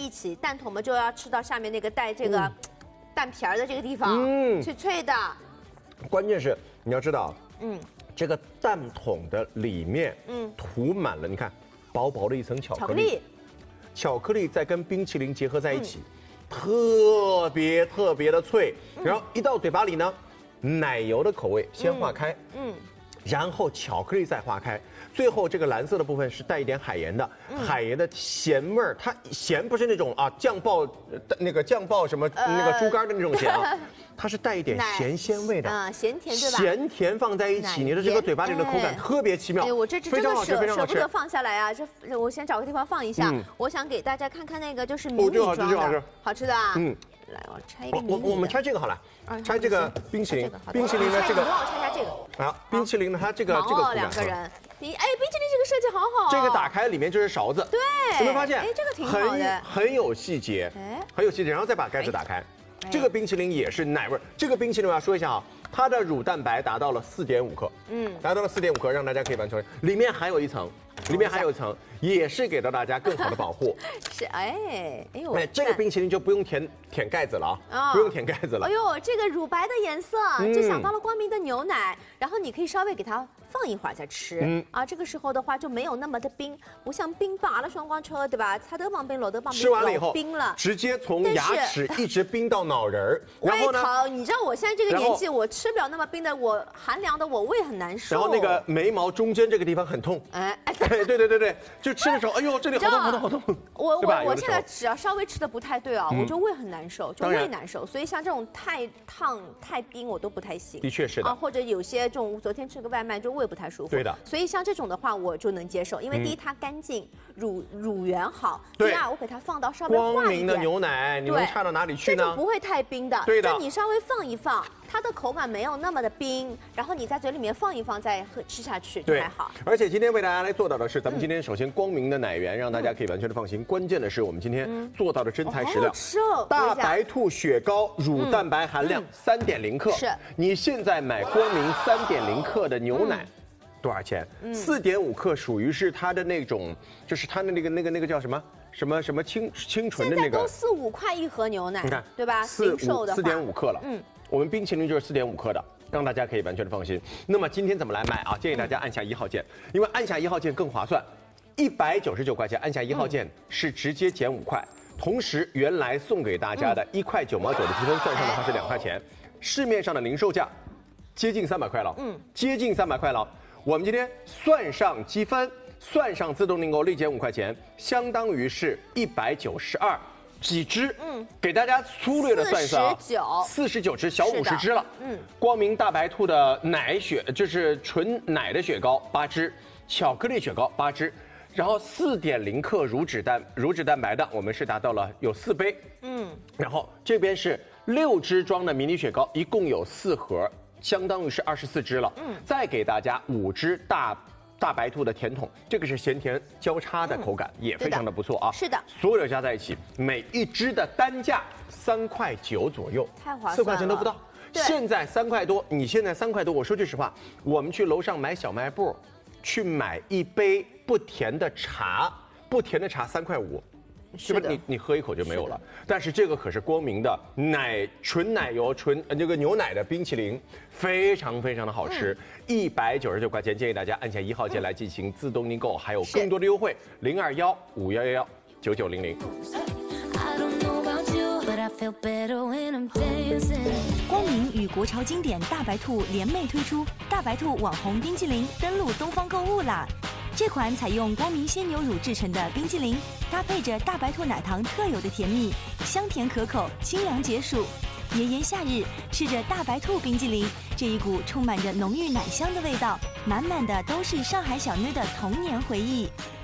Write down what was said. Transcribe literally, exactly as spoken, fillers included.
一起，蛋筒们就要吃到下面那个带这个蛋皮儿的这个地方， 嗯， 脆脆的。 关键是你要知道， 嗯， 这个蛋筒的里面， 嗯， 涂满了，你看薄薄的一层巧克力， 巧克力， 巧克力再跟冰淇淋结合在一起，嗯、特别特别的脆， 嗯、 然后一到嘴巴里呢，奶油的口味先化开， 嗯。嗯然后巧克力再化开，最后这个蓝色的部分是带一点海盐的，嗯、海盐的咸味儿，它咸不是那种啊酱爆那个酱爆什么、呃、那个猪肝的那种咸啊，它是带一点咸鲜味的， 啊、嗯，咸甜对吧？ 咸甜放在一起，你的这个嘴巴里的口感特别奇妙。 哎，我这真的舍舍不得放下来啊！这我先找个地方放一下，嗯、我想给大家看看那个就是迷你装的， 好吃， 好吃的啊。 嗯， 来，我拆一个迷你的。 我我们拆这个好了。拆这个冰淇淋，冰淇淋呢这个， 帮我拆一下这个。 啊，冰淇淋呢它这个这个两个人，你哎，冰淇淋这个设计好好。 这个打开里面就是勺子， 对， 有没有发现？ 哎，这个挺好的， 很有细节，哎，很有细节。然后再把盖子打开，这个冰淇淋也是奶味儿。这个冰淇淋我要说一下啊，它的乳蛋白达到了四点五克，嗯，达到了四点五克，让大家可以完全，里面还有一层。里面还有一层，也是给到大家更好的保护。 是哎，哎呦， 哎，这个冰淇淋就不用舔舔盖子了啊，不用舔盖子了。 哎呦，这个乳白的颜色，就想到了光明的牛奶，然后你可以稍微给它放一会儿再吃。嗯啊，这个时候的话就没有那么的冰，不像冰拔了双光车，对吧？擦德棒冰、罗德棒冰， 吃完了以后冰了， 直接从牙齿一直冰到脑仁儿。 然后呢，你知道我现在这个年纪，我吃不了那么冰的，我寒凉的我胃很难受。 然后那个眉毛中间这个地方很痛。哎哎，对对对对。就吃的时候，哎呦，这里好痛好痛好痛！ 我我我现在只要稍微吃的不太对啊， 嗯、 我就胃很难受，就胃难受。所以像这种太烫、太冰，我都不太行。 的确是的啊， 或者有些这种昨天吃个外卖，就胃不太舒服。 对的。 所以像这种的话，我就能接受，因为第一它干净，乳乳源好；第二我给它放到稍微光明的牛奶，你能差到哪里去呢？ 这就不会太冰的。 对的。 就你稍微放一放。它的口感没有那么的冰，然后你在嘴里面放一放，再喝吃下去就还好。 而且今天为大家来做到的是，咱们今天首先光明的奶源，让大家可以完全的放心。关键的是，我们今天做到的真材实料，大白兔雪糕乳蛋白含量三点零克。 是， 你现在买光明三点零克的牛奶。多少钱？四点五克属于是它的那种，就是它的那个那个那个叫什么什么什么清清纯的那个。 现在都四五块一盒牛奶， 你看对吧？ 四五四点五克了。嗯，我们冰淇淋就是四点五克的，让大家可以完全的放心。那么今天怎么来买啊？建议大家按下一号键，因为按下一号键更划算，一百九十九块钱按下一号键是直接减五块，同时原来送给大家的一块九毛九的积分算上的话是两块钱，市面上的零售价接近三百块了。嗯，接近三百块了。我们今天算上积分，算上自动订购立减五块钱，相当于是一百九十二几支。嗯，给大家粗略的算一算啊， 四十九， 四十九支，小五十支了。嗯，光明大白兔的奶雪就是纯奶的雪糕八支，巧克力雪糕八支，然后四点零克乳脂蛋乳脂蛋白的，我们是达到了有四杯。嗯，然后这边是六支装的迷你雪糕，一共有四盒。相当于是二十四支了，嗯，再给大家五支大大白兔的甜筒，这个是咸甜交叉的口感，嗯、也非常的不错啊。 是的， 所有加在一起，每一支的单价三块九左右， 太划算了， 四块钱都不到。现在三块多，你现在三块多，我说句实话，我们去楼上买小卖部，去买一杯不甜的茶，不甜的茶三块五。是不是你你喝一口就没有了？但是这个可是光明的奶纯奶油纯呃这个牛奶的冰淇淋，非常非常的好吃，一百九十九块钱，建议大家按下一号键来进行自动订购，还有更多的优惠，零二幺五幺幺幺九九零零。 光明与国潮经典大白兔联袂推出大白兔网红冰淇淋，登陆东方购物啦！这款采用光明鲜牛乳制成的冰淇淋，搭配着大白兔奶糖特有的甜蜜，香甜可口，清凉解暑。炎炎夏日，吃着大白兔冰淇淋，这一股充满着浓郁奶香的味道，满满的都是上海小妞的童年回忆。